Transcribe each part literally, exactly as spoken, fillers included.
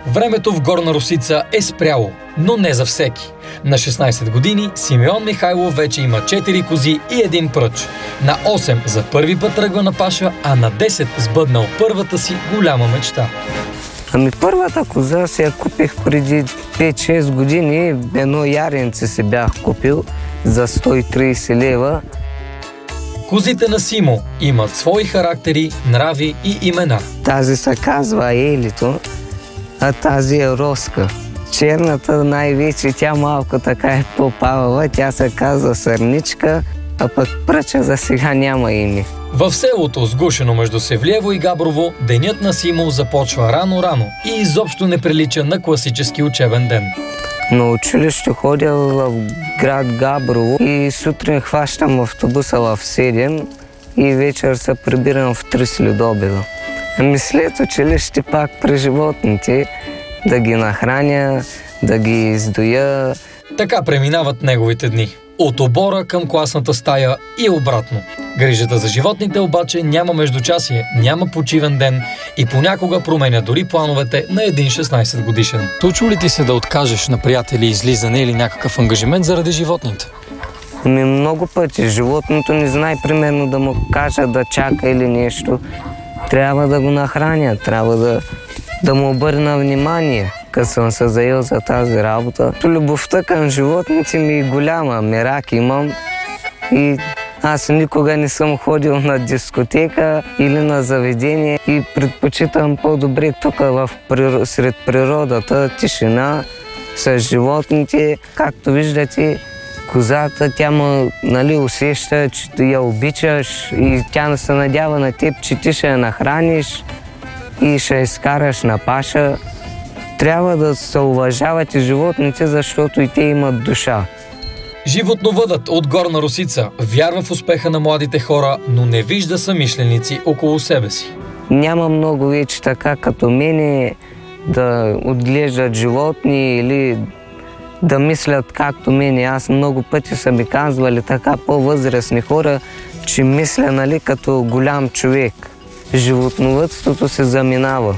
Времето в Горна Росица е спряло, но не за всеки. На шестнайсет години Симеон Михайлов вече има четири кози и един пръч. На осем за първи път тръгва на паша, а на десет сбъднал първата си голяма мечта. Ами първата коза си я купих преди пет-шест години. Едно яренце си бях купил за сто и трийсет лева. Козите на Симо имат свои характери, нрави и имена. Тази се казва Елито, а тази е Роска. Черната най-вече, тя малко така е попавала, тя се казва Сърничка, а пък пръча за сега няма име. В селото, сгушено между Севлиево и Габрово, денят на Симо започва рано-рано и изобщо не прилича на класически учебен ден. На училище ходя в град Габрово и сутрин хващам автобуса в седем и вечер се прибирам в три следобеда. Ами след училище пак при животните да ги нахраня, да ги издоя. Така преминават неговите дни. От обора към класната стая и обратно. Грижата за животните обаче няма междучасие, няма почивен ден и понякога променя дори плановете на един шестнайсет годишен. Случва ли ти се да откажеш на приятели излизане или някакъв ангажимент заради животните? Ами много пъти. Животното не знае примерно да му кажа да чака или нещо. Трябва да го нахраня, трябва да, да му обърна внимание, като съм се заел за тази работа. Любовта към животните ми е голяма, мерак имам и аз никога не съм ходил на дискотека или на заведение и предпочитам по-добре тук в, сред природата, тишина, с животните. Както виждате, козата, тя ме, нали, усеща, че я обичаш и тя се надява на теб, че ти ще я нахраниш и ще я изкараш на паша. Трябва да се уважавате животните, защото и те имат душа. Животновъдът от Горна Росица вярва в успеха на младите хора, но не вижда съмишленици около себе си. Няма много вече така като мене да отглеждат животни или да мислят както мене. Аз много пъти са ми казвали така по-възрастни хора, че мисля, нали, като голям човек. Животновъдството се заминава,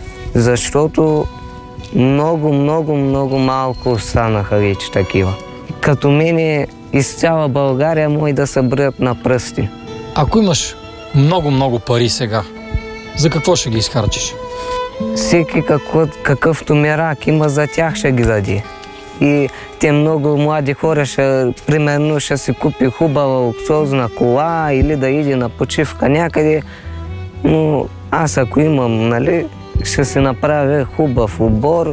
защото много, много, много малко останаха вече такива. Като мене из цяла България може да се броят на пръсти. Ако имаш много-много пари сега, за какво ще ги изхарчиш? Всеки какъв, какъвто мерак има, за тях ще ги даде. И те много млади хора, ще, примерно, ще си купи хубава луксозна кола или да иде на почивка някъде. Но аз ако имам, нали, ще си направя хубав обор.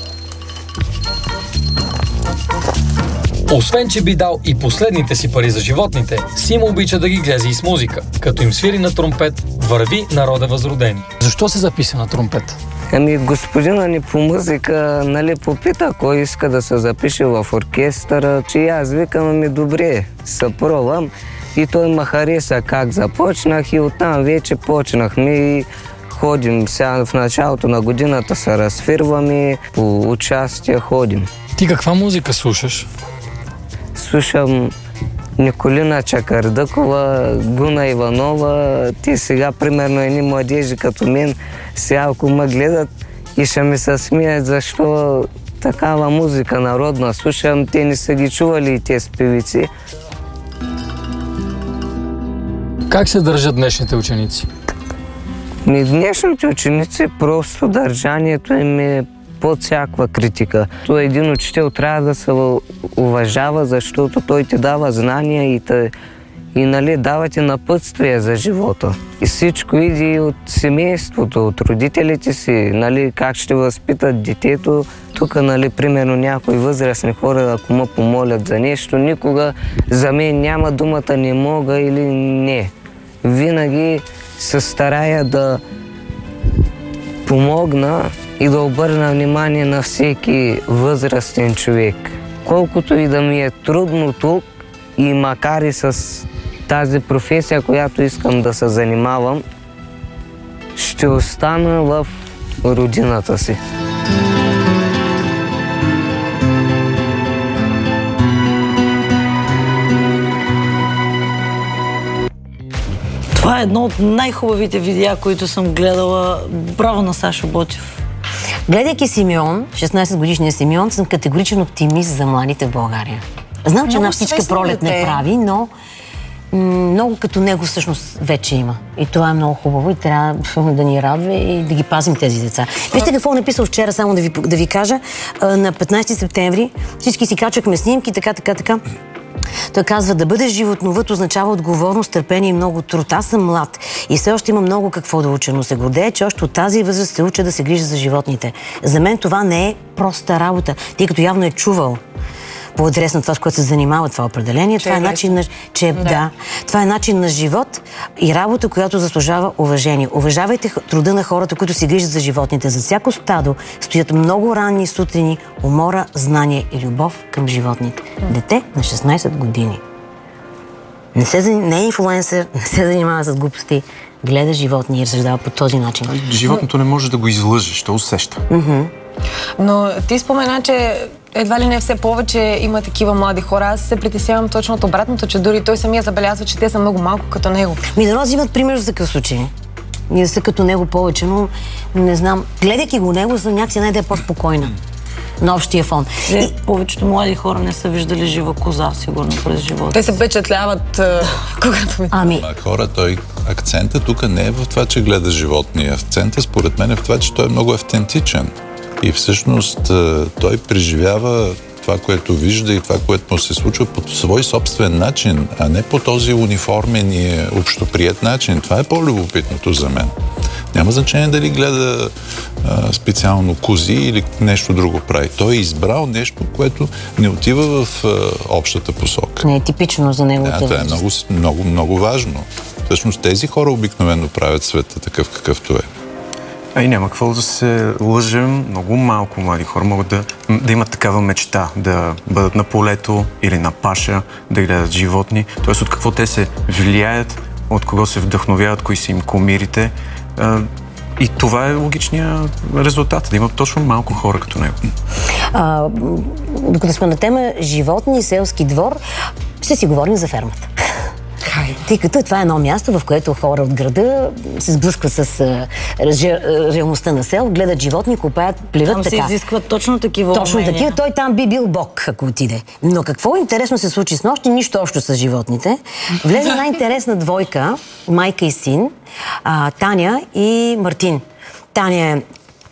Освен, че би дал и последните си пари за животните, Симо обича да ги глези и с музика. Като им свири на тромпет, върви народа възродени. Защо се записа на тромпет? Ами господина ни по музика, нали, попита кой иска да се запише в оркестъра, че аз викам, ами добре, съпробвам. И той ме хареса как започнах и оттам вече почнахме и ходим. Сега в началото на годината се разфирваме, по участие ходим. Ти каква музика слушаш? Слушам Николина Чакърдъкова, Гуна Иванова. Те сега, примерно, едни младежи като мен, сега ако ме гледат и ще ми се смеят, защо такава музика народна слушам. Те не са ги чували и тези певици. Как се държат днешните ученици? Ми днешните ученици просто държанието им е под всякаква критика. Той един учител трябва да се уважава, защото той ти дава знания и, те, и нали, дава ти напътствие за живота. И всичко иде от семейството, от родителите си, нали, как ще възпитат детето. Тук, нали, примерно, някои възрастни хора, ако ме помолят за нещо, никога за мен няма думата не мога или не. Винаги се старая да помогна и да обърна внимание на всеки възрастен човек. Колкото и да ми е трудно тук, и макар и с тази професия, която искам да се занимавам, ще остана в родината си. Това е едно от най-хубавите видеа, които съм гледала. Браво на Сашо Ботев. Гледайки Симеон, шестнайсет годишния Симеон, съм категоричен оптимист за младите в България. Знам, че една птичка пролет не прави, но м- много като него всъщност вече има. И това е много хубаво и трябва да ни радва и да ги пазим тези деца. Вижте какво написал вчера, само да ви, да ви кажа. На петнайсети септември всички си качвахме снимки, така, така, така. Той казва, да бъдеш животновът означава отговорност, търпение и много труд. Аз съм млад и все още има много какво да уча, но се гордея, че още от тази възраст се уча да се грижа за животните. За мен това не е проста работа, тъй като явно е чувал по адрес на това, с което се занимава това определение. Това е, начин на, че, да. Да, това е начин на живот и работа, която заслужава уважение. Уважавайте труда на хората, които се грижат за животните. За всяко стадо стоят много ранни сутрини, умора, знание и любов към животните. Дете на шестнайсет години. Не, се, не е инфлуенсър, не се занимава с глупости, гледа животни и разсъждава по този начин. Животното не може да го излъже, ще усеща. Mm-hmm. Но ти спомена, че едва ли не все повече има такива млади хора. Аз се притеснявам точно от обратното, че дори той самия забелязва, че те са много малко като него. Ми да взимат пример за такъв случай. Ние да са като него повече, но не знам. Гледайки го него, за някакси най да е по-спокойна на общия фон. Е, и повечето млади хора не са виждали жива коза, сигурно, през живота. Те се впечатляват, когато ми... Ами... Хора, той акцента тук не е в това, че гледа животния. Акцента според мен е в това, че той е много автентичен. И всъщност той преживява това, което вижда и това, което му се случва по свой собствен начин, а не по този униформен и общоприет начин. Това е по-любопитното за мен. Няма значение дали гледа а, специално кози или нещо друго прави. Той е избрал нещо, което не отива в а, общата посока. Не е типично за него. Да, това е много, много, много важно. Всъщност тези хора обикновено правят света такъв какъвто е. А и няма какво да се лъжем. Много малко млади хора могат да, да имат такава мечта, да бъдат на полето или на паша, да гледат животни. Тоест от какво те се влияят, от кого се вдъхновяват, кои са им кумирите. И това е логичният резултат, да има точно малко хора като него. А, докато сме на тема животни и селски двор, ще си говорим за фермата. Тъй като това е едно място, в което хора от града се сблъскват с а, ре, реалността на село, гледат животни, копаят, плеват там така. Там се изискват точно такива Точно умения. такива. Той там би бил бог, ако отиде. Но какво интересно се случи с нощи? Нищо общо с животните. Влезе една интересна двойка, майка и син, а, Таня и Мартин. Таня е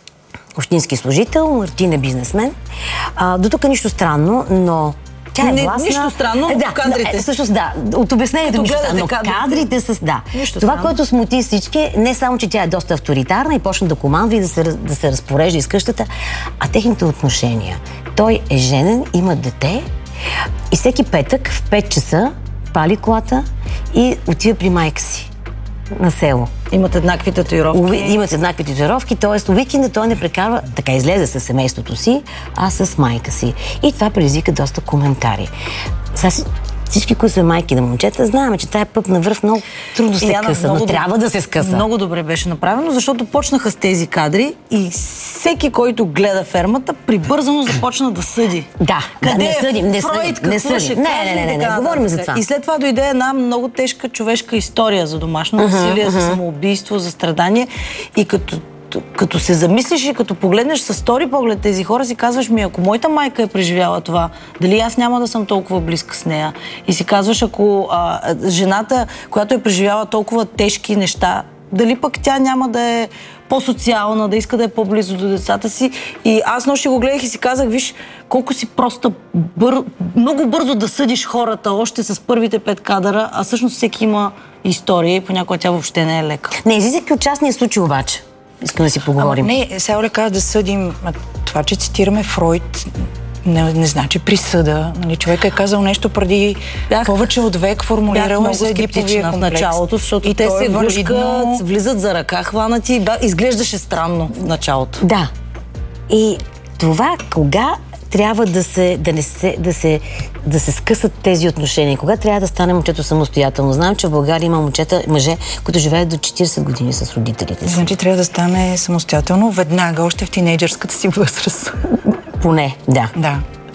общински служител, Мартин е бизнесмен. А, до тук нищо странно, но тя е не, властна. Нищо странно да, в кадрите. Да, всъщност да, от обяснението нищо странно, но кадрите, кадрите с... Да. Нищо това, странно. което смути всички, не само, че тя е доста авторитарна и почна да командва и да се, да се разпорежда из къщата, а техните отношения. Той е женен, има дете и всеки петък в пет часа пали колата и отива при майка си на село. Имат еднакви татуировки. Имат еднакви татуировки, т.е. уикенда той не прекарва, така излезе със семейството си, а с майка си. И това предизвика доста коментари. Сега, всички, които са майки на момчета, знаем, че тая пъп на връв много трудно се Яна, къса, но трябва да се скъса. Много добре беше направено, защото почнаха с тези кадри и всеки, който гледа фермата, прибързано започна да съди. Да, къде да, не е съдим, не Фройд, съдим, не какво съдим. ще Не, каже не, не, и не, така не, говорим за това. И след това дойде една много тежка човешка история за домашно насилие, за самоубийство, за страдание и като като се замислиш и като погледнеш с втори поглед тези хора, си казваш ми, ако моята майка е преживяла това, дали аз няма да съм толкова близка с нея? И си казваш, ако а, жената, която е преживяла толкова тежки неща, дали пък тя няма да е по-социална, да иска да е по-близо до децата си. И аз нощи го гледах и си казах, виж, колко си просто бър... много бързо да съдиш хората още с първите пет кадъра, а всъщност всеки има история и понякога тя въобще не е лека. Не, излизайки от частния случай обаче, искам да си поговорим. Ама не, сега Оля каза да съдим. Това, че цитираме Фройд, не, не значи присъда. Нали, човек е казал нещо преди бях, повече от век, формулирал за Едиповия в началото, защото и те се гушкат, валидно... влизат за ръка, хванати. Изглеждаше странно в началото. Да. И това кога трябва да се, да не се, да се, да се скъсат тези отношения? Кога трябва да стане момчето самостоятелно? Знам, че в България има момчета, мъже, които живеят до четирийсет години с родителите си. Значи трябва да стане самостоятелно веднага, още в тинейджърската си възраст. Поне, да. Да.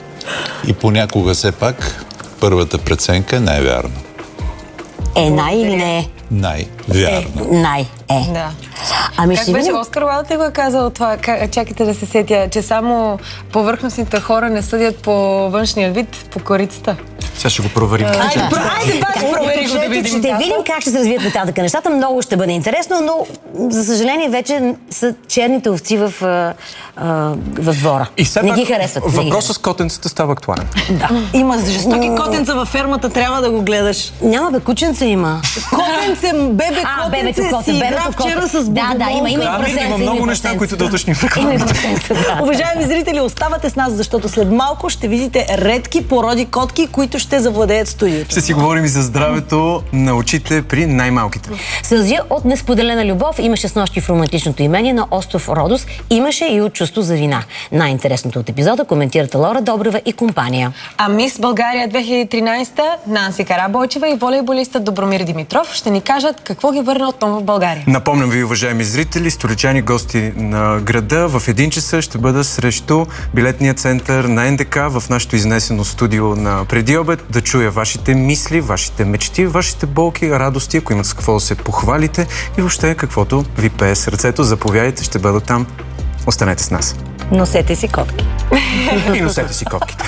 И понякога все пак първата преценка е най-вярна. Е, най или не е? Най. Вярно. Най е. Да. Ами Как ще беше видим. Оскар Уайлд ли го е казал това? Как, чакайте да се сетя, че само повърхностните хора не съдят по външния вид, по корицата. Сега ще го проверим. Айде, айде, баш, провери го да видим. Ще видим как ще се развият нататък нещата. Много ще бъде интересно, но за съжаление вече са черните овци в, а, а, в двора. И все не пак ги харесват. не ги въпросът с котенцата става актуален. Има жестоки котенца във фермата, трябва да го гледаш. Няма бе, кученца има. Котенце, бебе, А, бебето котенце коте, си игра бебето коте. вчера с Да, да, има, има и Да, прасенца. има много неща, които да уточним в Има и рекламата. прасенца, да. Уважаеми зрители, оставате с нас, защото след малко ще видите редки породи котки, които ще завладеят студиото. Ще си говорим и за здравето на очите при най-малките. Сълзи от несподелена любов имаше с нощи в романтичното имение на остров Родос. Имаше и от чувство за вина. Най-интересното от епизода коментират Лора Добрева и компания. А Мис България две хиляди и тринадесета Нанси Карабойчева и волейболистът Добромир Димитров ще ни кажат какво ги върна отново в България. Напомням ви, уважаеми зрители, столичани гости на града, в един часа ще бъда срещу билетния център на Н Д К в нашето изнесено студио на преди обед, да чуя вашите мисли, вашите мечти, вашите болки, радости, ако имате с какво да се похвалите и въобще каквото ви пее сърцето. Заповядайте, ще бъда там. Останете с нас. Носете си котки. И носете си котките.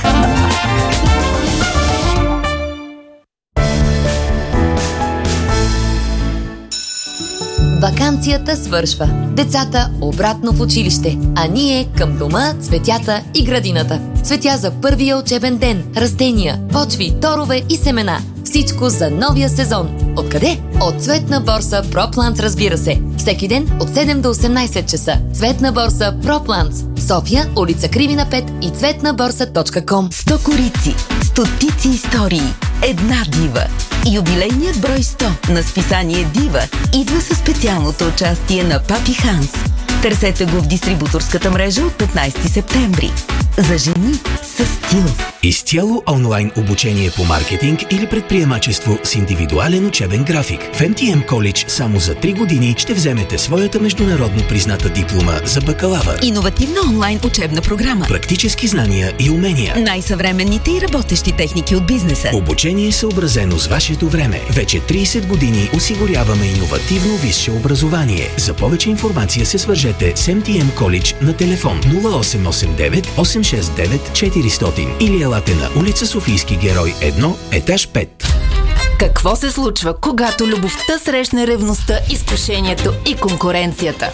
Ваканцията свършва. Децата обратно в училище, а ние към дома, цветята и градината. Цветя за първия учебен ден, растения, почви, торове и семена. Всичко за новия сезон. Откъде? От Цветна борса ProPlants, разбира се. Всеки ден от седем до осемнадесет часа. Цветна борса ProPlants. София, улица Кривина пет и цветнаборса точка ком. сто корици, стотици истории, една дива. Юбилейният брой сто на списание Дива идва със специалното участие на Папи Ханс. Търсете го в дистрибуторската мрежа от петнадесети септември. За жени с стил. Изцяло онлайн обучение по маркетинг или предприемачество с индивидуален учебен график. В М Т М College само за три години ще вземете своята международно призната диплома за бакалавър. Иновативна онлайн учебна програма. Практически знания и умения. Най-съвременните и работещи техники от бизнеса. Обучение съобразено с вашето време. Вече тридесет години осигуряваме иновативно висше образование. За повече информация се свържете с М Т М College на телефон нула осем осем девет осем шест девет четиристотин или елате на улица Софийски герой едно, етаж пет. Какво се случва, когато любовта срещне ревността, изкушението и конкуренцията?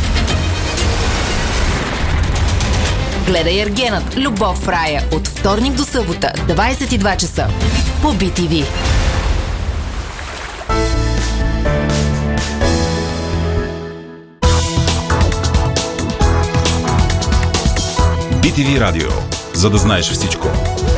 Гледай Ергенът, Любов в рая от вторник до събота, двадесет и два часа по Би Ти Ви. Би Ти Ви радио, за да знаеш всичко.